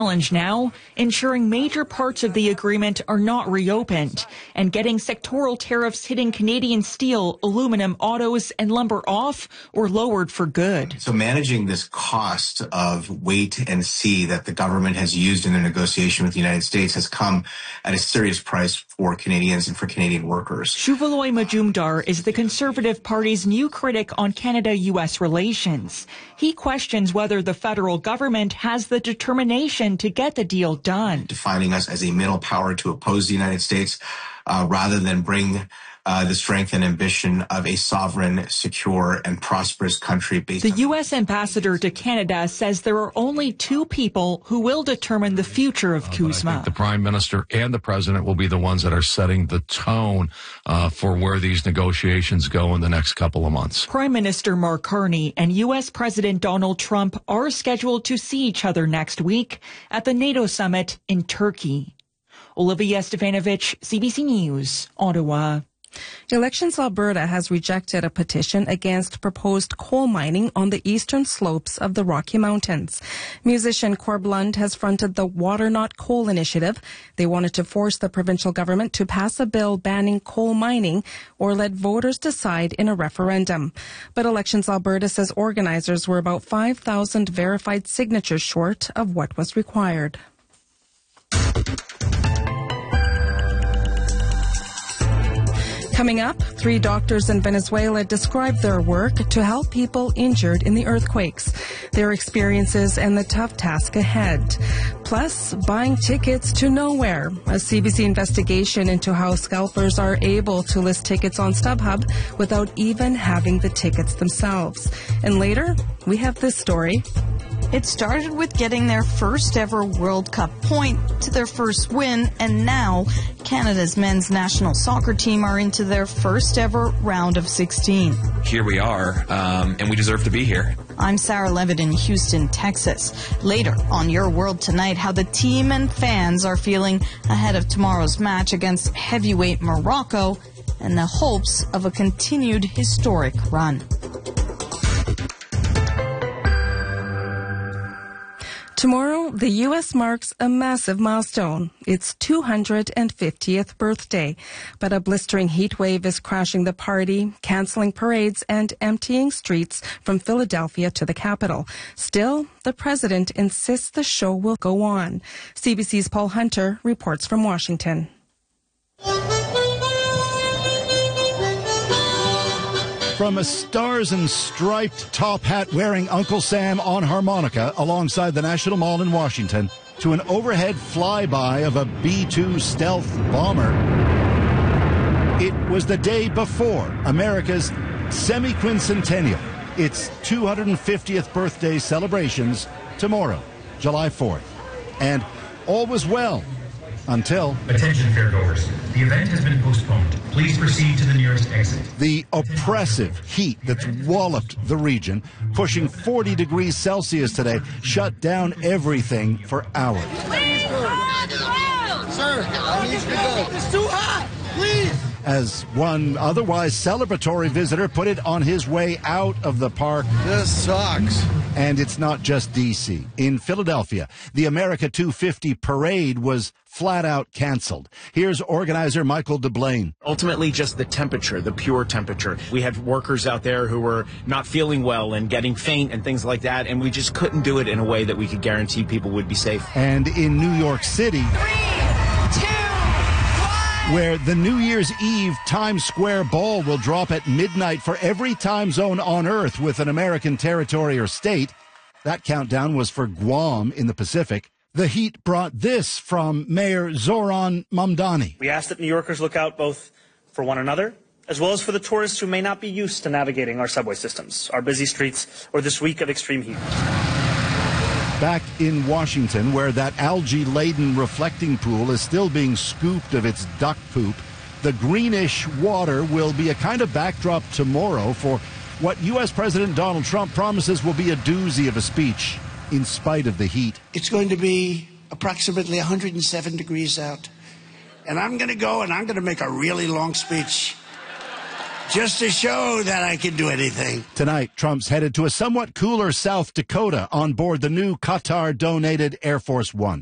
challenge now, ensuring major parts of the agreement are not reopened and getting sectoral tariffs hitting Canadian steel, aluminum, autos, and lumber off or lowered for good. So managing this cost of wait and see that the government has used in their negotiation with the United States has come at a serious price for Canadians and for Canadian workers. Shuvaloy Majumdar is the Conservative Party's new critic on Canada-U.S. relations. He questions whether the federal government has the determination to get the deal done. Defining us as a middle power to oppose the United States rather than bring the strength and ambition of a sovereign, secure, and prosperous country. The U.S. ambassador to Canada says there are only two people who will determine the future of CUSMA. I think the Prime Minister and the President will be the ones that are setting the tone for where these negotiations go in the next couple of months. Prime Minister Mark Carney and U.S. President Donald Trump are scheduled to see each other next week at the NATO summit in Turkey. Olivia Stefanovic, CBC News, Ottawa. Elections Alberta has rejected a petition against proposed coal mining on the eastern slopes of the Rocky Mountains. Musician Corb Lund has fronted the Water Not Coal initiative. They wanted to force the provincial government to pass a bill banning coal mining or let voters decide in a referendum. But Elections Alberta says organizers were about 5,000 verified signatures short of what was required. Coming up, 3 doctors in Venezuela describe their work to help people injured in the earthquakes, their experiences, and the tough task ahead. Plus, buying tickets to nowhere, a CBC investigation into how scalpers are able to list tickets on StubHub without even having the tickets themselves. And later, we have this story. It started with getting their first ever World Cup point to their first win, and now Canada's men's national soccer team are into their first ever round of 16. Here we are, and we deserve to be here. I'm Sarah Levitt in Houston, Texas. Later on Your World Tonight, how the team and fans are feeling ahead of tomorrow's match against heavyweight Morocco and the hopes of a continued historic run. Tomorrow, the U.S. marks a massive milestone, its 250th birthday. But a blistering heat wave is crashing the party, canceling parades, and emptying streets from Philadelphia to the capital. Still, the president insists the show will go on. CBC's Paul Hunter reports from Washington. From a stars and striped top hat wearing Uncle Sam on harmonica alongside the National Mall in Washington to an overhead flyby of a B-2 stealth bomber, it was the day before America's semi-quincentennial, its 250th birthday celebrations tomorrow, July 4th. And all was well until... Attention, fairgoers. The event has been postponed. Please proceed to the nearest exit. The oppressive heat that's walloped the region, pushing 40 degrees Celsius today, shut down everything for hours. Please go on the road! Sir, I need you to go. It's too hot! Please! As one otherwise celebratory visitor put it on his way out of the park. This sucks. And it's not just D.C. In Philadelphia, the America 250 parade was flat out canceled. Here's organizer Michael DeBlane. Ultimately, just the temperature, the pure temperature. We had workers out there who were not feeling well and getting faint and things like that, and we just couldn't do it in a way that we could guarantee people would be safe. And in New York City, 3, 2, 1. Where the New Year's Eve Times Square ball will drop at midnight for every time zone on Earth with an American territory or state. That countdown was for Guam in the Pacific. The heat brought this from Mayor Zoran Mamdani. We ask that New Yorkers look out both for one another as well as for the tourists who may not be used to navigating our subway systems, our busy streets, or this week of extreme heat. Back in Washington, where that algae-laden reflecting pool is still being scooped of its duck poop, the greenish water will be a kind of backdrop tomorrow for what U.S. President Donald Trump promises will be a doozy of a speech, in spite of the heat. It's going to be approximately 107 degrees out. And I'm going to go and I'm going to make a really long speech. just to show that I can do anything. Tonight, Trump's headed to a somewhat cooler South Dakota on board the new Qatar-donated Air Force One.